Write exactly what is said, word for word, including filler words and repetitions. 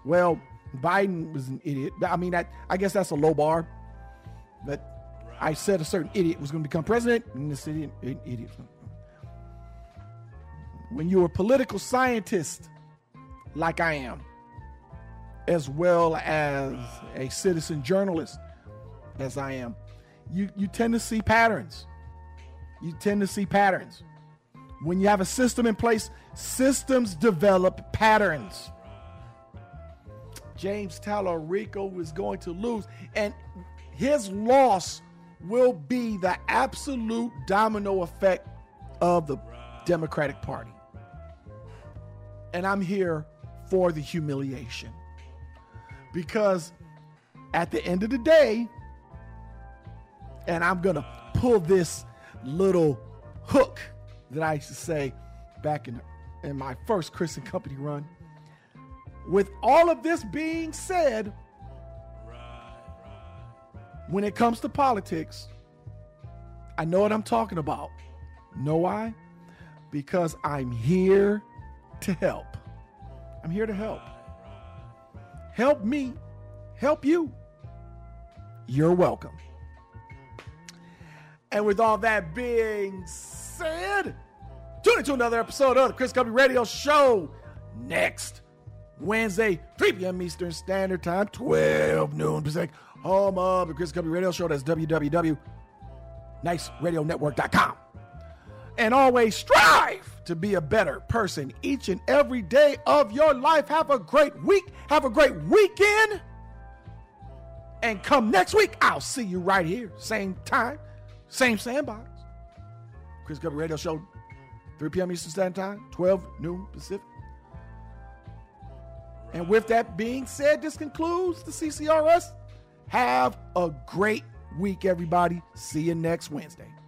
well, Biden was an idiot. I mean, I, I guess that's a low bar. But I said a certain idiot was going to become president, and this idiot, idiot. When you're a political scientist like I am, as well as a citizen journalist as I am, you, you tend to see patterns. You tend to see patterns. When you have a system in place, systems develop patterns. James Tallarico is going to lose, and his loss will be the absolute domino effect of the Democratic Party. And I'm here for the humiliation. Because at the end of the day, and I'm going to pull this little hook that I used to say back in, in my first Chris and Company run. With all of this being said, when it comes to politics, I know what I'm talking about. Know why? Because I'm here to help. I'm here to help. Help me. Help you. You're welcome. And with all that being said, tune into another episode of the Chris Company Radio Show next Wednesday, three p.m. Eastern Standard Time, twelve noon Pacific, home of the Chris Company Radio Show. That's w w w dot nice radio network dot com. And always strive to be a better person each and every day of your life. Have a great week. Have a great weekend. And come next week, I'll see you right here. Same time, same sandbox. Chris Company Radio Show, three p.m. Eastern Standard Time, twelve noon Pacific. And with that being said, this concludes the C C R S. Have a great week, everybody. See you next Wednesday.